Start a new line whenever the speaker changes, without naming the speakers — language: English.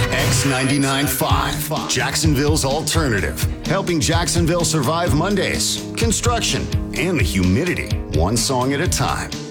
X99.5, Jacksonville's alternative. Helping Jacksonville survive Mondays, construction, and the humidity, one song at a time.